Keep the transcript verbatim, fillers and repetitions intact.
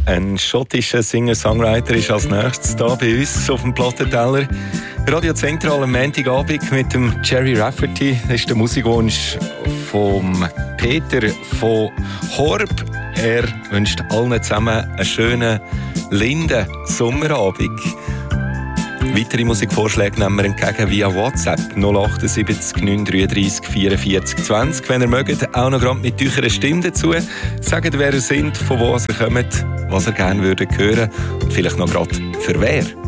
ein schottischer Singer-Songwriter, ist als nächstes da bei uns auf dem Plattenteller. Radio Zentral am Montagabend mit dem Gerry Rafferty. Das ist der Musikwunsch von Peter von Horb. Er wünscht allen zusammen einen schönen, linden Sommerabend. Weitere Musikvorschläge nehmen wir entgegen via WhatsApp null acht sieben neun drei drei vier vier zwanzig. Wenn ihr mögt, auch noch gerade mit eurer Stimme dazu. Sagt, wer ihr seid, von wo ihr kommt, was ihr gerne würdet hören und vielleicht noch gerade für wer.